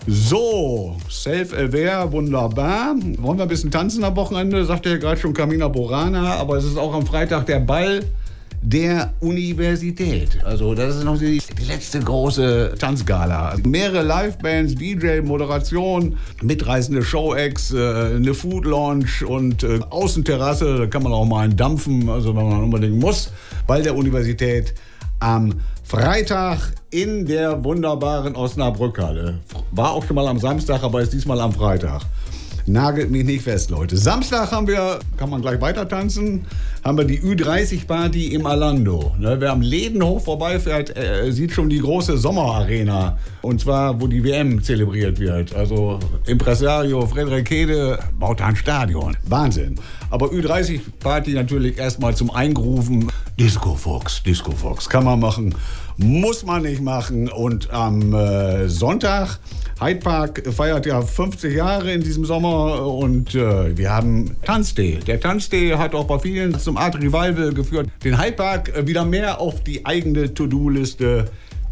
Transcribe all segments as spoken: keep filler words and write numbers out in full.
So, self-aware, wunderbar. Wollen wir ein bisschen tanzen am Wochenende? Sagte ja gerade schon Carmina Burana, aber es ist auch am Freitag der Ball der Universität. Also das ist noch die, die letzte große Tanzgala. Also mehrere Livebands, D J, Moderation, mitreißende Show-Acts, äh, eine Food-Lounge und äh, Außenterrasse. Da kann man auch mal einen dampfen, also wenn man unbedingt muss. Ball der Universität am Freitag in der wunderbaren Osnabrückhalle. War auch schon mal am Samstag, aber ist diesmal am Freitag. Nagelt mich nicht fest, Leute. Samstag haben wir, kann man gleich weiter tanzen, haben wir die Ü dreißig Party im Alando. Ne, wer am Ledenhof vorbeifährt, äh, sieht schon die große Sommerarena. Und zwar, wo die W M zelebriert wird. Also Impresario Frederik Hede baut da ein Stadion. Wahnsinn. Aber Ü dreißig Party natürlich erstmal zum Eingrufen. Disco Fox, Disco Fox. Kann man machen, muss man nicht machen. Und am äh, Sonntag, Hyde Park feiert ja fünfzig Jahre in diesem Sommer und äh, wir haben Tanztee. Der Tanztee hat auch bei vielen zum Art Revival geführt, den Hyde Park äh, wieder mehr auf die eigene To-Do-Liste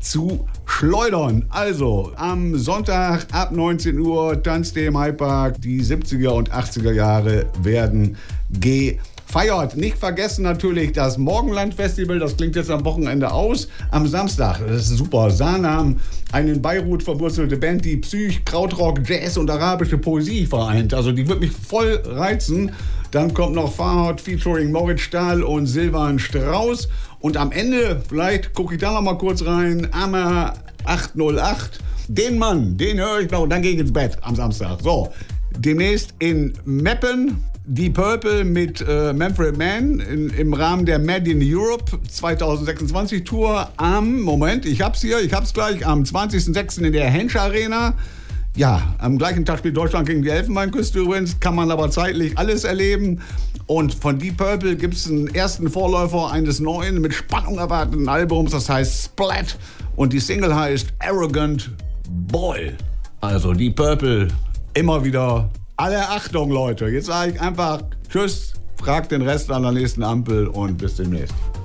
zu schleudern. Also am Sonntag ab neunzehn Uhr Tanztee im Hyde Park. Die siebziger und achtziger Jahre werden gefeiert. Feiert. Nicht vergessen natürlich das Morgenland-Festival, das klingt jetzt am Wochenende aus. Am Samstag, das ist super, Sanam, eine in Beirut verwurzelte Band, die Psych, Krautrock, Jazz und arabische Poesie vereint. Also die wird mich voll reizen. Dann kommt noch Farhad featuring Moritz Stahl und Silvan Strauß. Und am Ende, vielleicht gucke ich da noch mal kurz rein, Ammer acht null acht. Den Mann, den höre ich noch und dann gehe ich ins Bett am Samstag. So, demnächst in Meppen. Die Purple mit äh, Manfred Mann in, im Rahmen der Made in Europe zwanzig sechsundzwanzig Tour am, Moment, ich hab's hier, ich hab's gleich, am zwanzigsten sechsten in der Hensch Arena. Ja, am gleichen Tag spielt Deutschland gegen die Elfenbeinküste übrigens, kann man aber zeitlich alles erleben. Und von Deep Purple gibt es einen ersten Vorläufer eines neuen, mit Spannung erwarteten Albums, das heißt Splat. Und die Single heißt Arrogant Boy. Also Deep Purple, immer wieder alle Achtung, Leute. Jetzt sage ich einfach Tschüss, fragt den Rest an der nächsten Ampel und bis demnächst.